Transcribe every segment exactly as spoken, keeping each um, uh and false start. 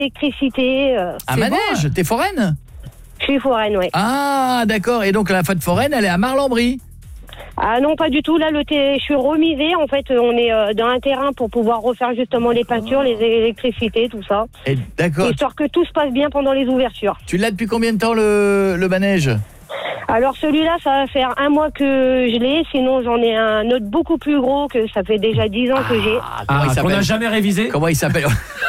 électricité. Euh, Un manège, bon. T'es foraine? Je suis foraine, oui. Ah, d'accord. Et donc la fête foraine, elle est à Marlambry? Ah non, pas du tout. Là, le thé, je suis remisée. En fait, on est euh, dans un terrain pour pouvoir refaire justement les peintures, les électricités, tout ça. Et d'accord. Histoire que tout se passe bien pendant les ouvertures. Tu l'as depuis combien de temps, le, le manège? Alors celui-là, ça va faire un mois que je l'ai. Sinon, j'en ai un autre beaucoup plus gros que ça fait déjà dix ans ah, que j'ai. Ah, qu'on n'a jamais révisé. Comment il s'appelle?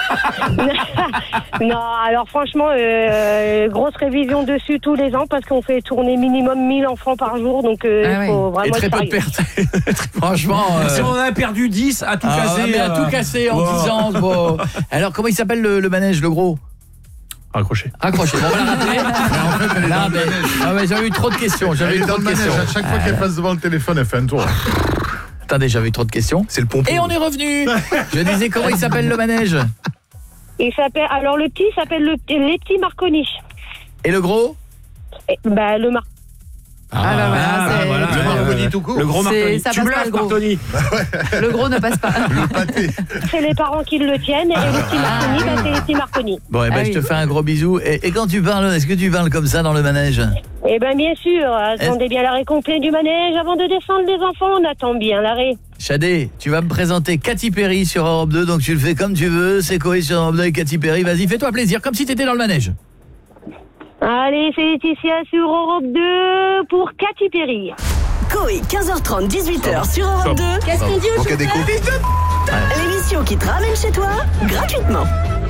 Non, alors franchement, euh, grosse révision dessus tous les ans parce qu'on fait tourner minimum mille enfants par jour. Donc, euh, ah, faut oui. vraiment Et très peu de pertes. Franchement. Euh... Si on a perdu dix, à tout ah, casser. Mais à euh... tout casser en dix ans. Bon. Alors, comment il s'appelle le, le manège, le gros? Accroché. Accroché. Bon, on va la rappeler. En fait, elle est Là, dans mais, le manège. Ah, mais j'avais eu trop de questions. J'avais eu trop de questions. À chaque fois qu'elle passe devant le téléphone, elle fait un tour. Attendez, j'avais eu trop de questions. C'est le pompon. Et on est revenu. Je disais, comment il s'appelle le manège? Il s'appelle. Alors le petit s'appelle le les petits Marconi. Et le gros? Et, bah le Mar. Ah, ah bah voilà, ah, c'est... voilà, le Marconi tout court. Le gros Marconi. Ça tu passe pas, le gros. Marconi. Le gros ne passe pas. Le pâté. C'est les parents qui le tiennent et le petit Marconi, ah, bah, c'est les petits Marconi. Bon, et ben, ah, je oui. te fais un gros bisou. Et, et quand tu parles, est-ce que tu parles comme ça dans le manège? Eh ben bien sûr. Attendez bien l'arrêt complet du manège avant de descendre les enfants. On attend bien l'arrêt. Chadé, tu vas me présenter Katy Perry sur Europe deux, donc tu le fais comme tu veux. C'est Coé sur Europe deux et Katy Perry. Vas-y, fais-toi plaisir, comme si t'étais dans le manège. Allez, c'est Laetitia sur Europe deux pour Katy Perry. Coé, quinze heures trente, dix-huit heures sur Europe deux. Qu'est-ce qu'on dit aujourd'hui? L'émission qui te ramène chez toi gratuitement.